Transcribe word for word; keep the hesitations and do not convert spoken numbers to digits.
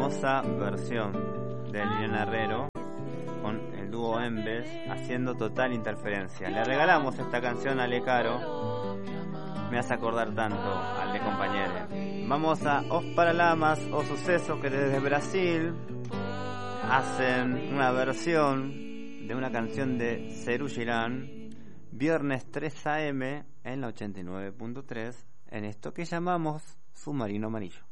hermosa versión de Liliana Herrero con el dúo Embes haciendo Total Interferencia. Le regalamos esta canción a Ale Caro. Me hace acordar tanto al de Compañere. Vamos a Os Paralamas o Suceso, que desde Brasil hacen una versión de una canción de Serú Girán, viernes tres a eme en la ochenta y nueve punto tres, en esto que llamamos Submarino Amarillo.